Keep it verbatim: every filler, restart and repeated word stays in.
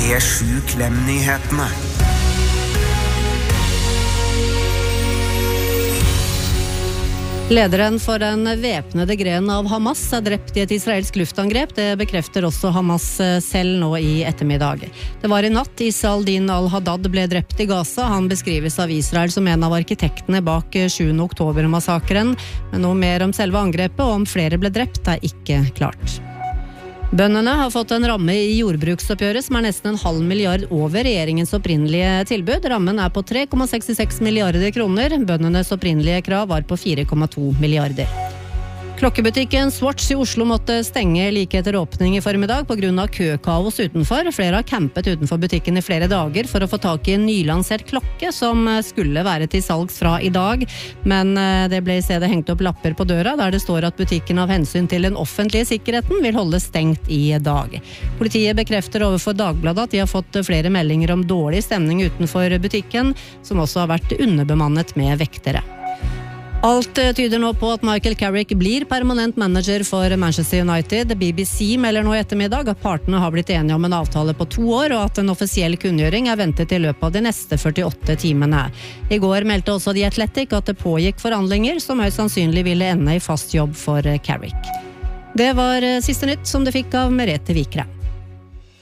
P sju Klem-nyhetene. Lederen for den væpnede grenen av Hamas er drept i et israelsk luftangrep. Det bekrefter også Hamas selv nå i ettermiddag. Det var i natt Issa al-Din al-Haddad ble drept i Gaza. Han beskrives av Israel som en av arkitektene bak sjuende oktober-massakren. Men noe mer om selve angrepet og om flere ble drept er ikke klart. Bøndene har fått en ramme i jordbruksoppgjøret som er nesten en halv milliard over regjeringens opprinnelige tilbud. Rammen er på tre komma sekstiseks milliarder kroner. Bøndenes opprinnelige krav var på fire komma to milliarder. Klokkebutikken Swatch i Oslo måtte stenge like etter åpning i formiddag på grunn av køkaos utenfor. Flere har campet utenfor butikken i flere dager for å få tak i en nylansert klokke som skulle være til salgs fra i dag, men det ble i stedet hengt opp lapper på døra der det står at butikken av hensyn til den offentlige sikkerheten vil holde stengt i dag. Politiet bekrefter overfor Dagbladet at de har fått flere meldinger om dårlig stemning utenfor butikken, som også har vært underbemannet med vektere. Alt tyder nå på at Michael Carrick blir permanent manager for Manchester United. B B C melder nå i ettermiddag at partene har blitt enige om en avtale på to år, og at en offisiell kunngjøring er ventet i løpet av de neste førtiåtte timene. I går meldte også The Athletic at det pågikk forhandlinger som høyst sannsynlig ville ende i fast jobb for Carrick. Det var siste nytt som du fikk av Merete Vikre.